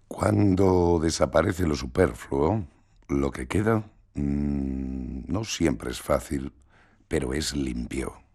Cuando desaparece lo superfluo, lo que queda no siempre es fácil, pero es limpio.